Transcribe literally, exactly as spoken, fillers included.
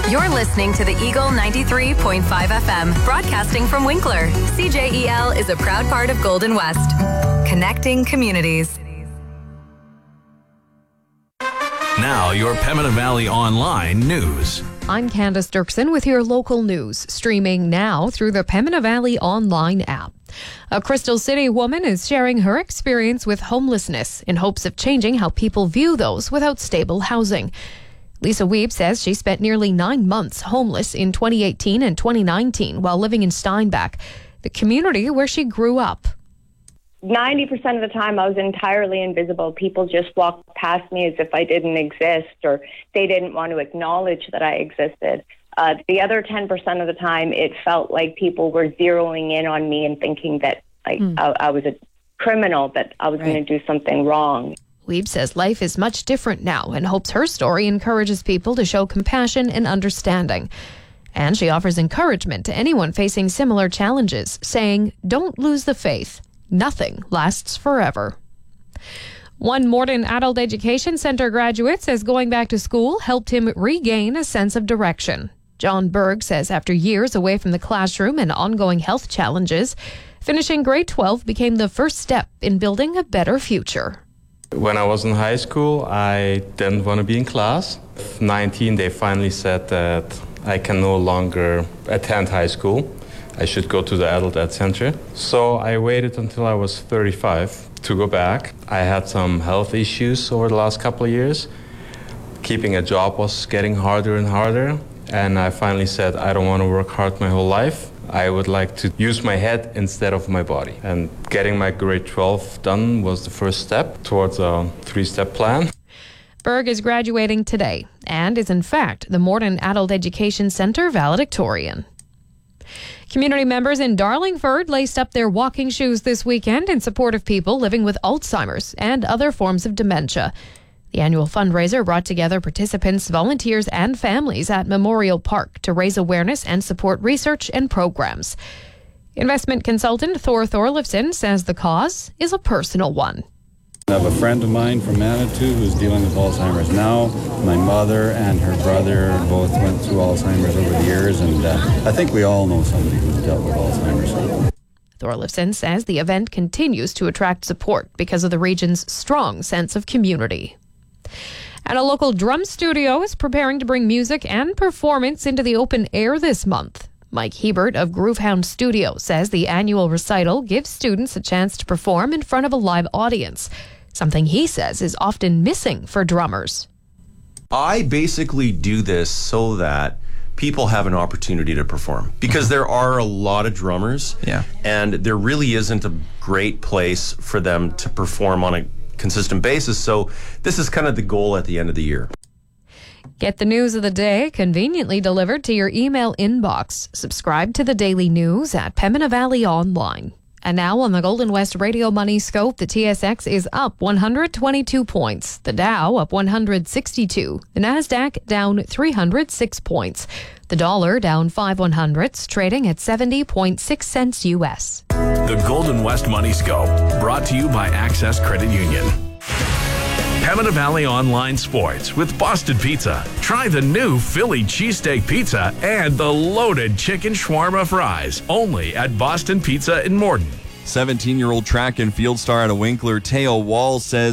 You're listening to the Eagle ninety-three point five F M, broadcasting from Winkler. C J E L is a proud part of Golden West, connecting communities. Now, your Pembina Valley Online news. I'm Candace Dirksen with your local news, streaming now through the Pembina Valley Online app. A Crystal City woman is sharing her experience with homelessness in hopes of changing how people view those without stable housing. Lisa Weeb says she spent nearly nine months homeless in twenty eighteen and twenty nineteen while living in Steinbach, the community where she grew up. ninety percent of the time I was entirely invisible. People just walked past me as if I didn't exist, or they didn't want to acknowledge that I existed. Uh, the other ten percent of the time, it felt like people were zeroing in on me and thinking that like mm. I, I was a criminal, that I was right. going to do something wrong. Weeb says life is much different now and hopes her story encourages people to show compassion and understanding. And she offers encouragement to anyone facing similar challenges, saying, "Don't lose the faith. Nothing lasts forever." One Morden Adult Education Centre graduate says going back to school helped him regain a sense of direction. John Berg says after years away from the classroom and ongoing health challenges, finishing grade twelve became the first step in building a better future. When I was in high school, I didn't want to be in class. At nineteen, they finally said that I can no longer attend high school. I should go to the Adult Ed Center. So I waited until I was thirty-five to go back. I had some health issues over the last couple of years. Keeping a job was getting harder and harder. And I finally said, I don't want to work hard my whole life. I would like to use my head instead of my body. And getting my grade twelve done was the first step towards a three-step plan. Berg is graduating today and is in fact the Morden Adult Education Centre valedictorian. Community members in Darlingford laced up their walking shoes this weekend in support of people living with Alzheimer's and other forms of dementia. The annual fundraiser brought together participants, volunteers, and families at Memorial Park to raise awareness and support research and programs. Investment consultant Thor Thorlifson says the cause is a personal one. I have a friend of mine from Manitou who's dealing with Alzheimer's now. My mother and her brother both went through Alzheimer's over the years, and uh, I think we all know somebody who's dealt with Alzheimer's. Thorlifson says the event continues to attract support because of the region's strong sense of community. And a local drum studio is preparing to bring music and performance into the open air this month. Mike Hebert of Groovehound Studio says the annual recital gives students a chance to perform in front of a live audience, something he says is often missing for drummers. I basically do this so that people have an opportunity to perform, because there are a lot of drummers, yeah, and there really isn't a great place for them to perform on a consistent basis. So this is kind of the goal at the end of the year. Get the news of the day conveniently delivered to your email inbox. Subscribe to the daily news at Pembina Valley Online. And now on the Golden West Radio Money Scope, the T S X is up one hundred twenty-two points. The Dow up one hundred sixty-two. The Nasdaq down three hundred six points. The dollar down five one hundredths, trading at seventy point six cents U S. The Golden West Money Scope, brought to you by Access Credit Union. Pembina Valley Online Sports with Boston Pizza. Try the new Philly cheesesteak pizza and the loaded chicken shawarma fries, only at Boston Pizza in Morden. seventeen-year-old track and field star out of Winkler, Teo Wall, says